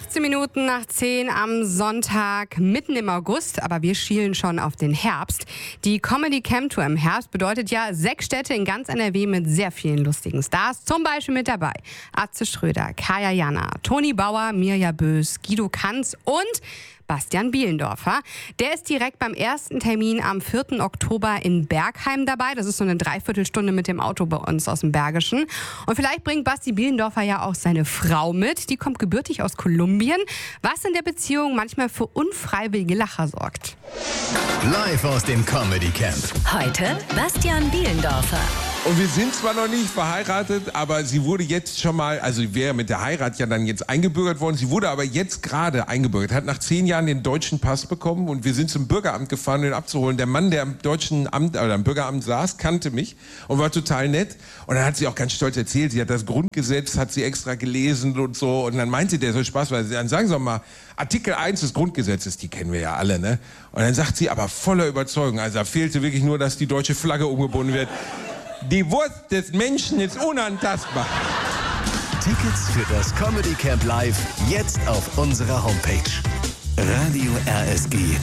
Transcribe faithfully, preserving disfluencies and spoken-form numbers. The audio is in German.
fünfzehn Minuten nach zehn am Sonntag, mitten im August, aber wir schielen schon auf den Herbst. Die Comedy Camp Tour im Herbst bedeutet ja sechs Städte in ganz N R W mit sehr vielen lustigen Stars. Zum Beispiel mit dabei Atze Schröder, Kaya Jana, Toni Bauer, Mirja Bös, Guido Kanz und Bastian Bielendorfer. Der ist direkt beim ersten Termin am vierten Oktober in Bergheim dabei. Das ist so eine Dreiviertelstunde mit dem Auto bei uns aus dem Bergischen. Und vielleicht bringt Basti Bielendorfer ja auch seine Frau mit. Die kommt gebürtig aus Kolumbien, was in der Beziehung manchmal für unfreiwillige Lacher sorgt. Live aus dem Comedy Camp. Heute Bastian Bielendorfer. Und wir sind zwar noch nicht verheiratet, aber sie wurde jetzt schon mal, also sie wäre mit der Heirat ja dann jetzt eingebürgert worden. Sie wurde aber jetzt gerade eingebürgert, hat nach zehn Jahren den deutschen Pass bekommen und wir sind zum Bürgeramt gefahren, um ihn abzuholen. Der Mann, der am deutschen Amt, oder am Bürgeramt saß, kannte mich und war total nett. Und dann hat sie auch ganz stolz erzählt, sie hat das Grundgesetz, hat sie extra gelesen und so. Und dann meinte der so Spaß, weil sie dann sagen Sie doch mal, Artikel eins des Grundgesetzes, die kennen wir ja alle, ne? Und dann sagt sie aber voller Überzeugung, also da fehlte wirklich nur, dass die deutsche Flagge umgebunden wird. Die Wurst des Menschen ist unantastbar. Tickets für das Comedy Camp Live jetzt auf unserer Homepage. Radio R S G.